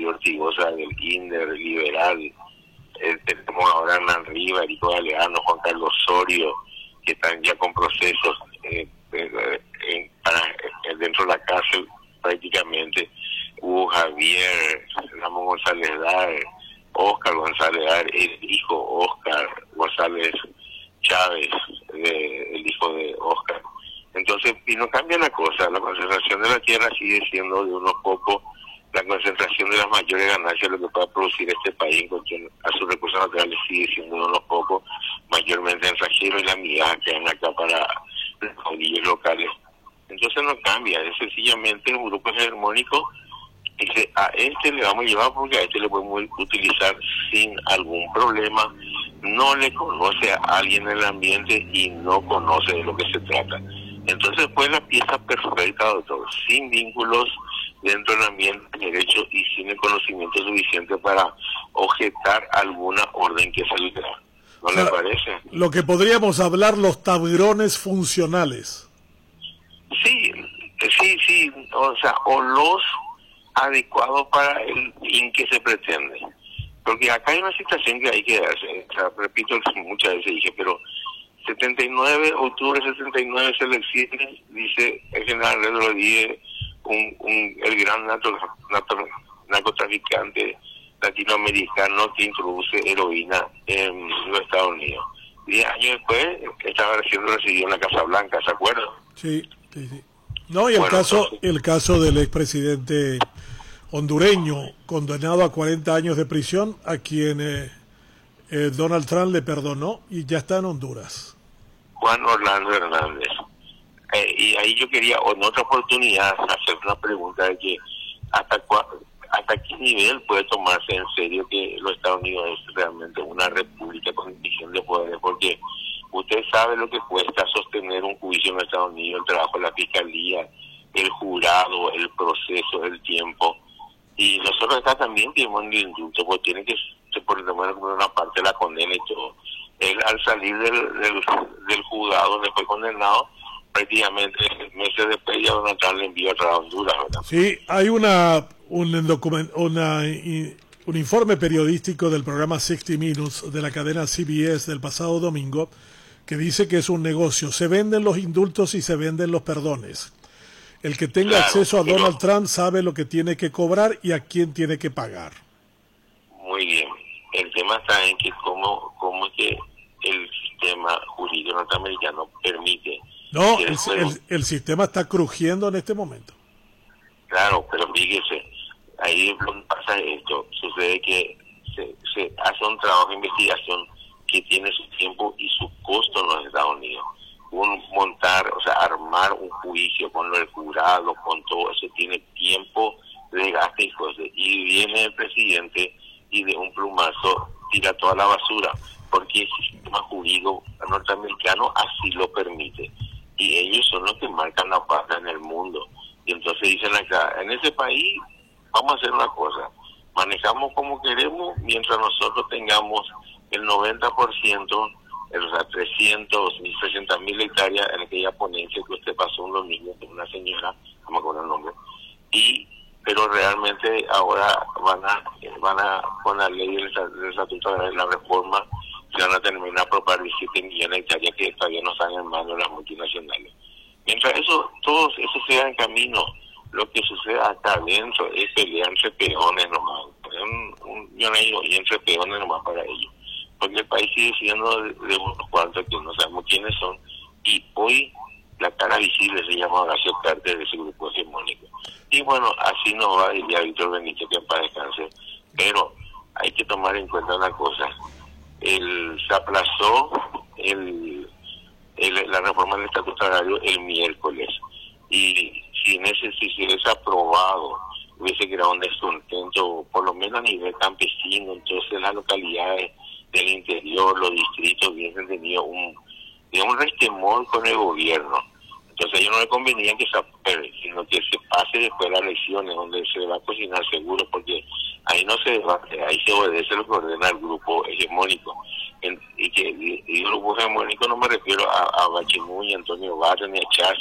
David Ortigosa del Inder, Liberal. Tenemos ahora Hernán Riva, Erico Galeano, Juan Carlos Osorio, que están ya con procesos dentro de la cárcel prácticamente. Hugo Javier, Ramón González Dar, Óscar González Dar, el hijo Óscar González Chávez, el hijo de Óscar. Entonces, y no cambia la cosa, la concentración de la tierra sigue siendo de unos pocos, la concentración de las mayores ganancias, lo que pueda producir este país en cuestión a sus recursos naturales sigue siendo de unos pocos, mayormente en Rajero y la migaja que dan acá para los caudillos locales. Entonces no cambia, es sencillamente un grupo hegemónico. Dice, a este le vamos a llevar porque a este le podemos utilizar sin algún problema. No le conoce a alguien en el ambiente y no conoce de lo que se trata. Entonces fue la pieza perfecta, doctor, sin vínculos dentro del ambiente de derecho y sin el conocimiento suficiente para objetar alguna orden que saliera. ¿No le parece? Lo que podríamos hablar los tablerones funcionales. Sí, o sea, o los adecuados para el fin que se pretende. Porque acá hay una situación que hay que darse, o sea, repito, muchas veces dije, pero octubre 79 selecciones, dice el general Rodríguez, el gran narcotraficante latinoamericano que introduce heroína en los Estados Unidos. 10 años después estaba siendo recibido en la Casa Blanca, ¿se acuerdan? Sí. No, y el caso del expresidente hondureño condenado a 40 años de prisión, a quien Donald Trump le perdonó y ya está en Honduras. Juan Orlando Hernández. Y ahí yo quería, en otra oportunidad, hacer una pregunta de que hasta qué nivel puede tomarse en serio que los Estados Unidos es realmente una república con división de poderes, porque usted sabe lo que cuesta sostener un juicio en los Estados Unidos, el trabajo de la fiscalía, el jurado, el proceso, el tiempo. Y nosotros acá también tenemos el indulto, porque tiene que ser por lo menos una parte de la condena y todo. Él al salir del juzgado, donde fue condenado, prácticamente meses después ya Donald Trump le envió a Honduras, ¿verdad? Sí, hay un informe periodístico del programa 60 Minutes de la cadena CBS del pasado domingo que dice que es un negocio. Se venden los indultos y se venden los perdones. El que tenga acceso a Donald Trump sabe lo que tiene que cobrar y a quién tiene que pagar. Muy bien. El tema está en que cómo es que el sistema jurídico norteamericano permite... No, el sistema está crujiendo en este momento. Claro, pero fíjese, ahí pasa esto, sucede que se hace un trabajo de investigación que tiene su tiempo y su costo en los Estados Unidos. Armar un juicio con el jurado, con todo eso, tiene tiempo, desgaste y cosas. Y viene el presidente y de un plumazo tira toda la basura, porque el sistema jurídico norteamericano así lo permite. Y ellos son los que marcan la pauta en el mundo. Y entonces dicen acá, en ese país vamos a hacer una cosa, manejamos como queremos mientras nosotros tengamos el 90%, o sea, 300.000 hectáreas en aquella ponencia que usted pasó un domingo con una señora, no me acuerdo el nombre, pero realmente ahora van a con la ley del estatuto de la reforma se van a terminar por 17 millones de hectáreas que todavía no están en manos de las multinacionales. Mientras todo eso sea en camino, lo que sucede acá adentro es pelear entre peones nomás, yo no digo y entre peones nomás para ellos, porque el país sigue siendo de unos cuantos que no sabemos quiénes son, y hoy la cara visible se llama Horacio Carter de ese grupo hegemónico. Y bueno, así nos va, diría Víctor Benítez, que en paz descanse, pero hay que tomar en cuenta una cosa, se aplazó la reforma del estatuto agrario el miércoles, y si se hubiese aprobado, hubiese creado un descontento, por lo menos a nivel campesino. Entonces las localidades del interior, los distritos, hubiesen tenido un resquemor con el gobierno. Entonces a ellos no les convenía que se apruebe, sino que se pase después de las elecciones, donde se va a cocinar seguro, porque ahí no se debate, ahí se obedece lo que ordena el grupo hegemónico. Y el grupo hegemónico no me refiero a Bachimuña, Antonio Barrio, ni a Chávez,